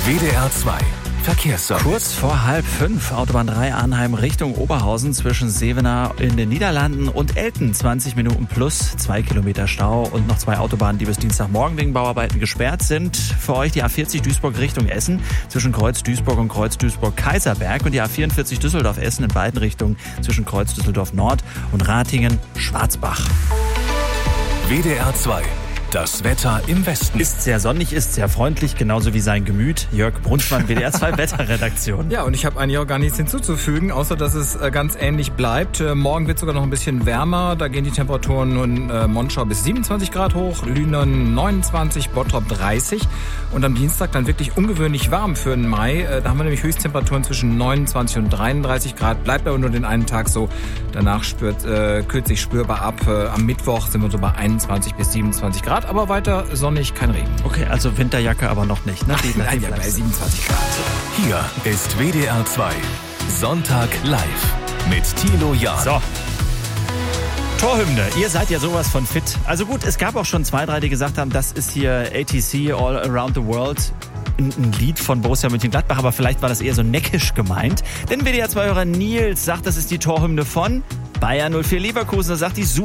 WDR 2 Verkehrsservice. Kurz vor 4:30, Autobahn 3 Arnheim Richtung Oberhausen zwischen Sevenaar in den Niederlanden und Elten. 20 Minuten plus, 2 Kilometer Stau und noch 2 Autobahnen, die bis Dienstagmorgen wegen Bauarbeiten gesperrt sind. Für euch die A40 Duisburg Richtung Essen zwischen Kreuz Duisburg und Kreuz Duisburg-Kaiserberg und die A44 Düsseldorf-Essen in beiden Richtungen zwischen Kreuz Düsseldorf Nord und Ratingen-Schwarzbach. WDR 2. Das Wetter im Westen. Ist sehr sonnig, ist sehr freundlich, genauso wie sein Gemüt. Jörg Brunschmann, WDR 2 Wetterredaktion. Ja, und ich habe eigentlich auch gar nichts hinzuzufügen, außer dass es ganz ähnlich bleibt. Morgen wird sogar noch ein bisschen wärmer. Da gehen die Temperaturen in Monschau bis 27 Grad hoch, Lünen 29, Bottrop 30. Und am Dienstag dann wirklich ungewöhnlich warm für den Mai. Da haben wir nämlich Höchsttemperaturen zwischen 29 und 33 Grad. Bleibt aber nur den einen Tag so. Danach kühlt sich spürbar ab. Am Mittwoch sind wir so bei 21 bis 27 Grad. Aber weiter sonnig, kein Regen. Okay, also Winterjacke aber noch nicht, ne? Nein, ja, bei 27 Grad. Hier ist WDR 2 Sonntag live mit Thilo Jahn. So. Torhymne, ihr seid ja sowas von fit. Also gut, es gab auch schon 2, 3, die gesagt haben, das ist hier ATC, All Around the World. Ein Lied von Borussia Mönchengladbach, aber vielleicht war das eher so neckisch gemeint. Denn WDR 2-Hörer Nils sagt, das ist die Torhymne von Bayer 04 Leverkusen. Er sagt, die